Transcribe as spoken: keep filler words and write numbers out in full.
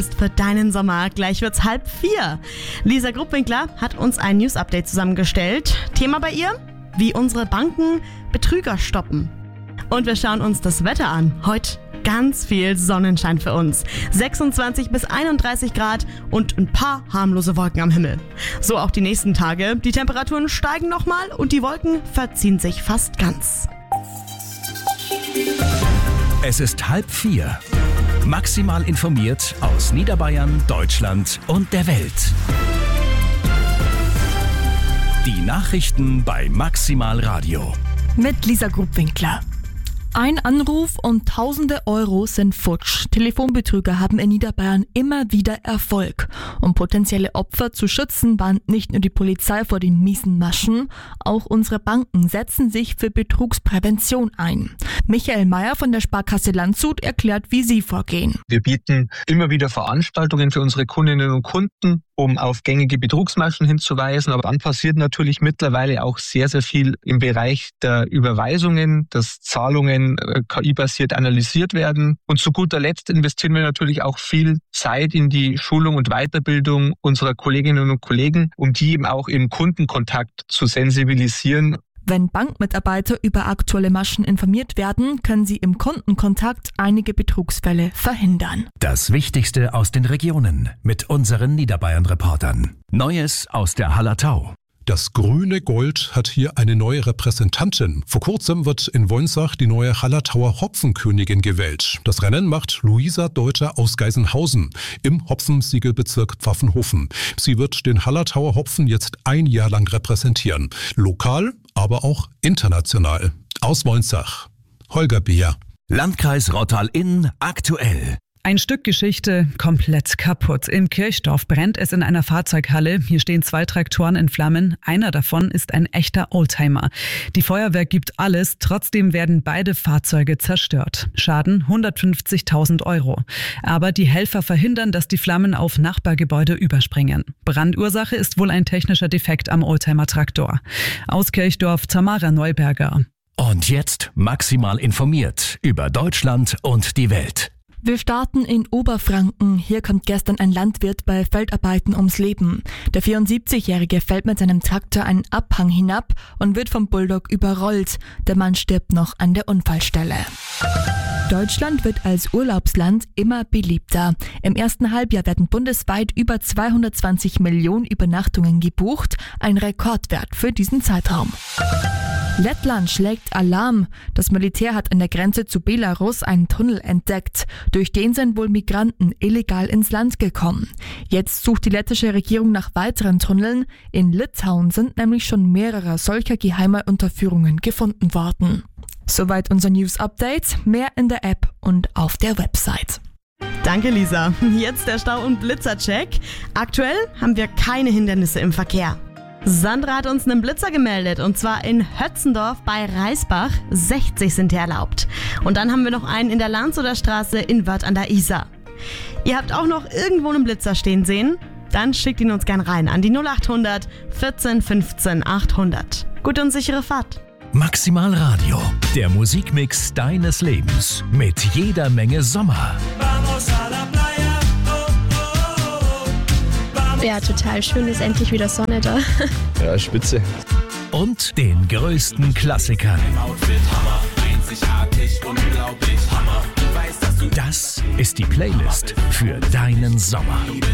Für deinen Sommer. Gleich wird's halb vier. Lisa Gruppwinkler hat uns ein News-Update zusammengestellt. Thema bei ihr? Wie unsere Banken Betrüger stoppen. Und wir schauen uns das Wetter an. Heute ganz viel Sonnenschein für uns. sechsundzwanzig bis einunddreißig Grad und ein paar harmlose Wolken am Himmel. So auch die nächsten Tage. Die Temperaturen steigen nochmal und die Wolken verziehen sich fast ganz. Es ist halb vier. Maximal informiert aus Niederbayern, Deutschland und der Welt. Die Nachrichten bei Maximal Radio. Mit Lisa Gruppwinkler. Ein Anruf und tausende Euro sind futsch. Telefonbetrüger haben in Niederbayern immer wieder Erfolg. Um potenzielle Opfer zu schützen, warnt nicht nur die Polizei vor den miesen Maschen, auch unsere Banken setzen sich für Betrugsprävention ein. Michael Mayer von der Sparkasse Landshut erklärt, wie sie vorgehen. Wir bieten immer wieder Veranstaltungen für unsere Kundinnen und Kunden, um auf gängige Betrugsmaschen hinzuweisen. Aber dann passiert natürlich mittlerweile auch sehr, sehr viel im Bereich der Überweisungen, dass Zahlungen K I-basiert analysiert werden. Und zu guter Letzt investieren wir natürlich auch viel Zeit in die Schulung und Weiterbildung unserer Kolleginnen und Kollegen, um die eben auch im Kundenkontakt zu sensibilisieren. Wenn Bankmitarbeiter über aktuelle Maschen informiert werden, können sie im Kundenkontakt einige Betrugsfälle verhindern. Das Wichtigste aus den Regionen mit unseren Niederbayern-Reportern. Neues aus der Hallertau. Das grüne Gold hat hier eine neue Repräsentantin. Vor kurzem wird in Wolnsach die neue Hallertauer Hopfenkönigin gewählt. Das Rennen macht Luisa Deuter aus Geisenhausen im Hopfensiegelbezirk Pfaffenhofen. Sie wird den Hallertauer Hopfen jetzt ein Jahr lang repräsentieren. Lokal, aber auch international. Aus Wolnsach, Holger Beer. Landkreis Rottal-Inn aktuell. Ein Stück Geschichte komplett kaputt. Im Kirchdorf brennt es in einer Fahrzeughalle. Hier stehen zwei Traktoren in Flammen. Einer davon ist ein echter Oldtimer. Die Feuerwehr gibt alles. Trotzdem werden beide Fahrzeuge zerstört. Schaden hundertfünfzigtausend Euro. Aber die Helfer verhindern, dass die Flammen auf Nachbargebäude überspringen. Brandursache ist wohl ein technischer Defekt am Oldtimer-Traktor. Aus Kirchdorf Tamara Neuberger. Und jetzt maximal informiert über Deutschland und die Welt. Wir starten in Oberfranken. Hier kommt gestern ein Landwirt bei Feldarbeiten ums Leben. Der vierundsiebzigjährige fällt mit seinem Traktor einen Abhang hinab und wird vom Bulldog überrollt. Der Mann stirbt noch an der Unfallstelle. Deutschland wird als Urlaubsland immer beliebter. Im ersten Halbjahr werden bundesweit über zweihundertzwanzig Millionen Übernachtungen gebucht, ein Rekordwert für diesen Zeitraum. Lettland schlägt Alarm. Das Militär hat an der Grenze zu Belarus einen Tunnel entdeckt. Durch den sind wohl Migranten illegal ins Land gekommen. Jetzt sucht die lettische Regierung nach weiteren Tunneln. In Litauen sind nämlich schon mehrere solcher geheimer Unterführungen gefunden worden. Soweit unser News-Update. Mehr in der App und auf der Website. Danke, Lisa. Jetzt der Stau- und Blitzercheck. Aktuell haben wir keine Hindernisse im Verkehr. Sandra hat uns einen Blitzer gemeldet und zwar in Hötzendorf bei Reisbach. sechzig sind hier erlaubt. Und dann haben wir noch einen in der Landshuter Straße in Wörth an der Isar. Ihr habt auch noch irgendwo einen Blitzer stehen sehen? Dann schickt ihn uns gern rein an die null achthundert vierzehn fünfzehn achthundert. Gute und sichere Fahrt. Maximal Radio, der Musikmix deines Lebens mit jeder Menge Sommer. Ja, total schön, ist endlich wieder Sonne da. Ja, spitze. Und den größten Klassikern. Das ist die Playlist für deinen Sommer.